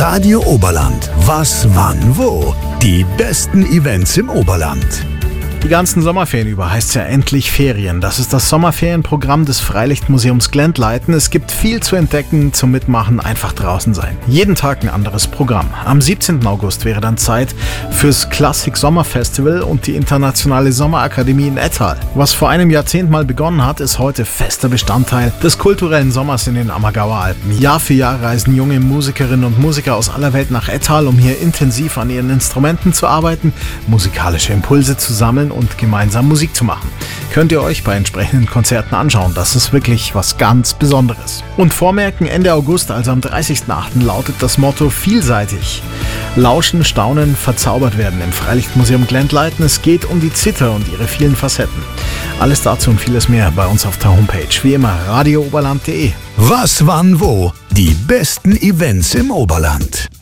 Radio Oberland. Was, wann, wo? Die besten Events im Oberland. Die ganzen Sommerferien über heißt es ja endlich Ferien. Das ist das Sommerferienprogramm des Freilichtmuseums Glendleiten. Es gibt viel zu entdecken, zum Mitmachen, einfach draußen sein. Jeden Tag ein anderes Programm. Am 17. August wäre dann Zeit fürs Klassik Sommerfestival und die Internationale Sommerakademie in Ettal. Was vor einem Jahrzehnt mal begonnen hat, ist heute fester Bestandteil des kulturellen Sommers in den Ammergauer Alpen. Jahr für Jahr reisen junge Musikerinnen und Musiker aus aller Welt nach Ettal, um hier intensiv an ihren Instrumenten zu arbeiten, musikalische Impulse zu sammeln und gemeinsam Musik zu machen. Könnt ihr euch bei entsprechenden Konzerten anschauen. Das ist wirklich was ganz Besonderes. Und vormerken, Ende August, also am 30.08. lautet das Motto vielseitig. Lauschen, staunen, verzaubert werden im Freilichtmuseum Glendleiten. Es geht um die Zither und ihre vielen Facetten. Alles dazu und vieles mehr bei uns auf der Homepage. Wie immer, radiooberland.de. Was, wann, wo? Die besten Events im Oberland.